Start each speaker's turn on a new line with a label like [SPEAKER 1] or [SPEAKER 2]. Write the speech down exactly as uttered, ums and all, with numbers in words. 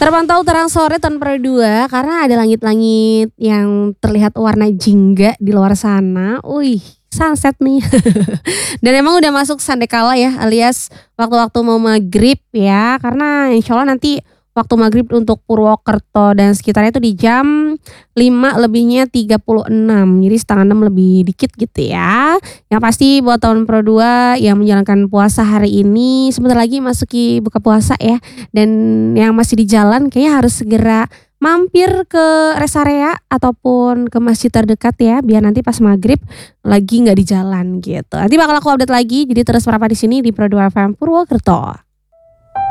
[SPEAKER 1] Terpantau terang sore tahun Pro dua karena ada langit-langit yang terlihat warna jingga di luar sana. Wih, sunset nih. Dan emang udah masuk sandekala ya, alias waktu-waktu mau maghrib ya. Karena insya Allah nanti waktu maghrib untuk Purwokerto dan sekitarnya itu di jam lima lebihnya tiga puluh enam. Jadi setengah enam lebih dikit gitu ya. Yang pasti buat tahun Pro dua yang menjalankan puasa hari ini sebentar lagi masuki buka puasa ya. Dan yang masih di jalan kayaknya harus segera mampir ke rest area ataupun ke masjid terdekat ya, biar nanti pas maghrib lagi nggak di jalan gitu. Nanti bakal aku update lagi, jadi terus merapat di sini di Pro dua F M Purwokerto.